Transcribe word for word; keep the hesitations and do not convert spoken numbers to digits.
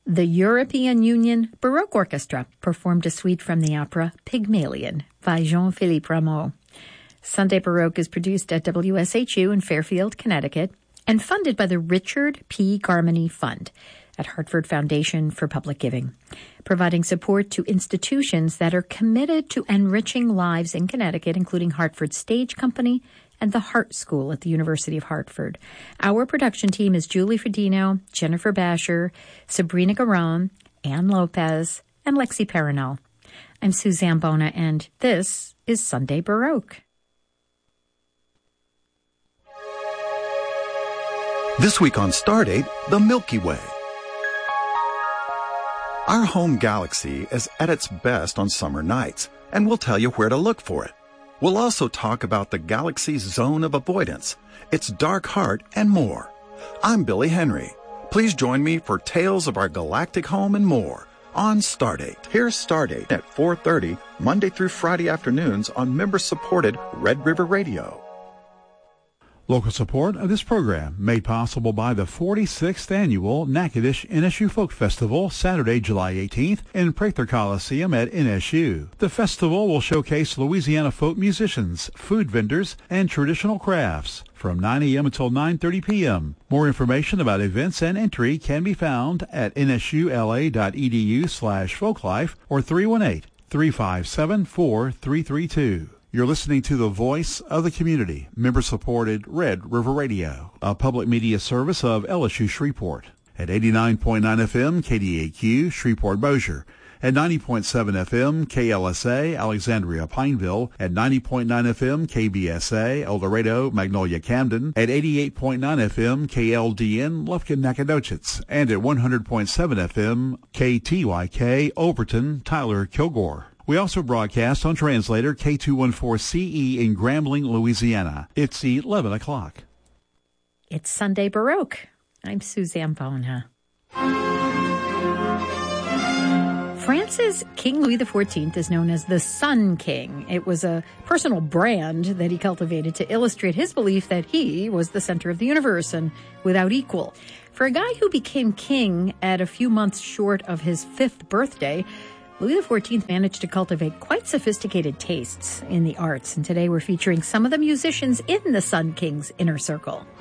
The European Union Baroque Orchestra performed a suite from the opera Pygmalion by Jean-Philippe Rameau. Sunday Baroque is produced at W S H U in Fairfield, Connecticut, and funded by the Richard P. Garmany Fund at Hartford Foundation for Public Giving, providing support to institutions that are committed to enriching lives in Connecticut, including Hartford Stage Company and the Hart School at the University of Hartford. Our production team is Julie Fedino, Jennifer Basher, Sabrina Garon, Ann Lopez, and Lexi Perinel. I'm Suzanne Bona, and this is Sunday Baroque. This week on Stardate, the Milky Way. Our home galaxy is at its best on summer nights, and we'll tell you where to look for it. We'll also talk about the galaxy's zone of avoidance, its dark heart, and more. I'm Billy Henry. Please join me for tales of our galactic home and more on Stardate. Here's Stardate at four thirty, Monday through Friday afternoons on member-supported Red River Radio. Local support of this program made possible by the forty-sixth Annual Natchitoches N S U Folk Festival, Saturday, July eighteenth, in Prather Coliseum at N S U. The festival will showcase Louisiana folk musicians, food vendors, and traditional crafts from nine a.m. until nine thirty p.m. More information about events and entry can be found at nsula.edu slash folklife or three one eight, three five seven, four three three two. You're listening to the Voice of the Community, member-supported Red River Radio, a public media service of L S U Shreveport, at eighty-nine point nine F M K D A Q Shreveport-Bossier, at ninety point seven F M K L S A Alexandria-Pineville, at ninety point nine F M K B S A El Dorado Magnolia-Camden, at eighty-eight point nine F M K L D N Lufkin-Nacogdoches, and at one hundred point seven F M K T Y K Overton Tyler-Kilgore. We also broadcast on translator K two fourteen C E in Grambling, Louisiana. It's eleven o'clock. It's Sunday Baroque. I'm Suzanne Bona. France's King Louis the fourteenth is known as the Sun King. It was a personal brand that he cultivated to illustrate his belief that he was the center of the universe and without equal. For a guy who became king at a few months short of his fifth birthday, Louis the fourteenth managed to cultivate quite sophisticated tastes in the arts, and today we're featuring some of the musicians in the Sun King's inner circle.